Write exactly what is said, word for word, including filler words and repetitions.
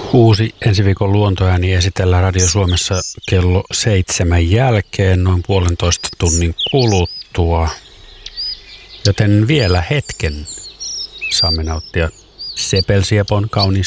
Uusi ensi viikon luontoääni esitellään Radio Suomessa kello seitsemän jälkeen noin puolentoista tunnin kuluttua. Joten vielä hetken saamme nauttia Sepelsiepon kauniista